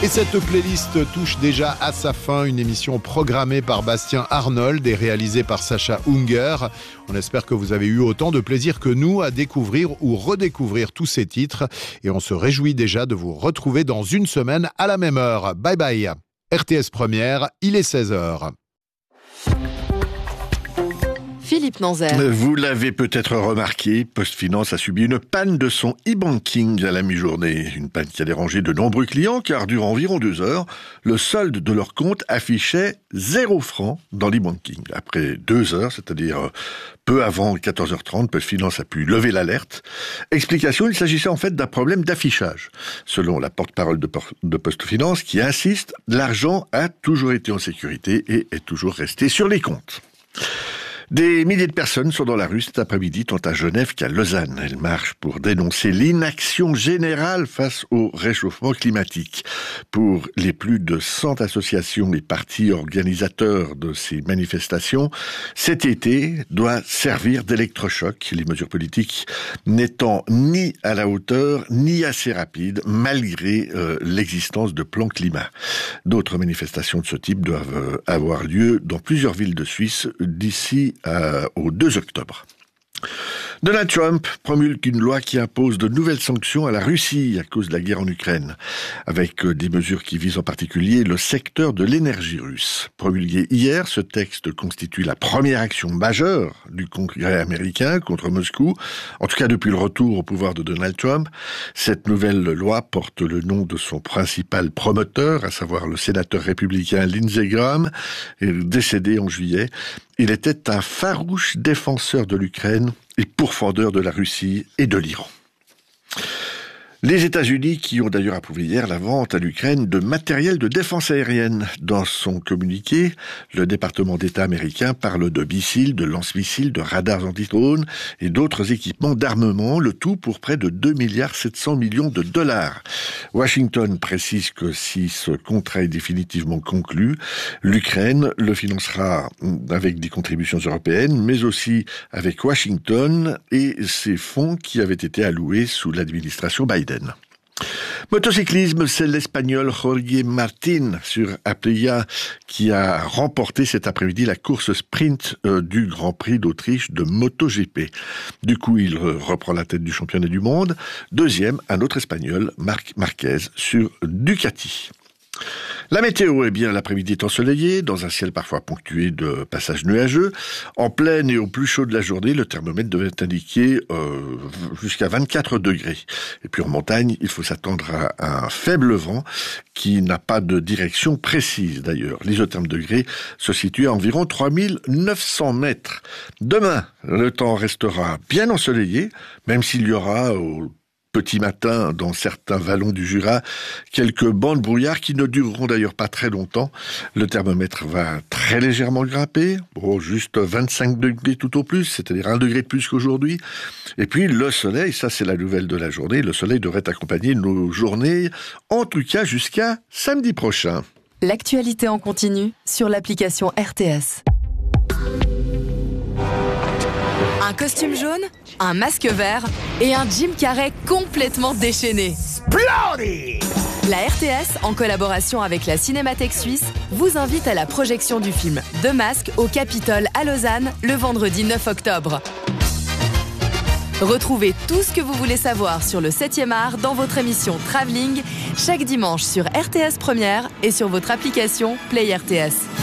Et cette playlist touche déjà à sa fin, une émission programmée par Bastien Arnold et réalisée par Sacha Unger. On espère que vous avez eu autant de plaisir que nous à découvrir ou redécouvrir tous ces titres. Et on se réjouit déjà de vous retrouver dans une semaine à la même heure. Bye bye. RTS Première, il est 16h. Philippe Nanzer. Vous l'avez peut-être remarqué, PostFinance a subi une panne de son e-banking à la mi-journée. Une panne qui a dérangé de nombreux clients car durant environ 2 heures, le solde de leur compte affichait 0 francs dans l'e-banking. Après 2 heures, c'est-à-dire peu avant 14h30, PostFinance a pu lever l'alerte. Explication, il s'agissait en fait d'un problème d'affichage. Selon la porte-parole de PostFinance qui insiste, l'argent a toujours été en sécurité et est toujours resté sur les comptes. Des milliers de personnes sont dans la rue cet après-midi, tant à Genève qu'à Lausanne. Elles marchent pour dénoncer l'inaction générale face au réchauffement climatique. Pour les plus de 100 associations et partis organisateurs de ces manifestations, cet été doit servir d'électrochoc, les mesures politiques n'étant ni à la hauteur, ni assez rapides, malgré l'existence de plans climat. D'autres manifestations de ce type doivent avoir lieu dans plusieurs villes de Suisse d'ici au 2 octobre. Donald Trump promulgue une loi qui impose de nouvelles sanctions à la Russie à cause de la guerre en Ukraine, avec des mesures qui visent en particulier le secteur de l'énergie russe. Promulgué hier, ce texte constitue la première action majeure du Congrès américain contre Moscou, en tout cas depuis le retour au pouvoir de Donald Trump. Cette nouvelle loi porte le nom de son principal promoteur, à savoir le sénateur républicain Lindsey Graham, décédé en juillet. Il était un farouche défenseur de l'Ukraine et pourfendeur de la Russie et de l'Iran. Les États-Unis qui ont d'ailleurs approuvé hier la vente à l'Ukraine de matériel de défense aérienne. Dans son communiqué, le département d'État américain parle de missiles, de lance-missiles, de radars anti-drones et d'autres équipements d'armement, le tout pour près de 2,7 milliards de dollars. Washington précise que si ce contrat est définitivement conclu, l'Ukraine le financera avec des contributions européennes, mais aussi avec Washington et ses fonds qui avaient été alloués sous l'administration Biden. Motocyclisme, c'est l'Espagnol Jorge Martín sur Aprilia qui a remporté cet après-midi la course sprint du Grand Prix d'Autriche de MotoGP. Du coup, il reprend la tête du championnat du monde. Deuxième, un autre Espagnol, Marc Marquez, sur Ducati. La météo, l'après-midi est ensoleillé, dans un ciel parfois ponctué de passages nuageux. En pleine et au plus chaud de la journée, le thermomètre devait indiquer jusqu'à 24 degrés. Et puis en montagne, il faut s'attendre à un faible vent qui n'a pas de direction précise d'ailleurs. L'isotherme degré se situe à environ 3900 mètres. Demain, le temps restera bien ensoleillé, même s'il y aura au petit matin, dans certains vallons du Jura, quelques bancs de brouillard qui ne dureront d'ailleurs pas très longtemps. Le thermomètre va très légèrement grimper, juste 25 degrés tout au plus, c'est-à-dire 1 degré de plus qu'aujourd'hui. Et puis le soleil, ça c'est la nouvelle de la journée, le soleil devrait accompagner nos journées, en tout cas jusqu'à samedi prochain. L'actualité en continu sur l'application RTS. Un costume jaune, un masque vert et un Jim Carrey complètement déchaîné. La RTS, en collaboration avec la Cinémathèque suisse, vous invite à la projection du film The Mask au Capitole à Lausanne le vendredi 9 octobre. Retrouvez tout ce que vous voulez savoir sur le 7e art dans votre émission Travelling chaque dimanche sur RTS Première et sur votre application Play RTS.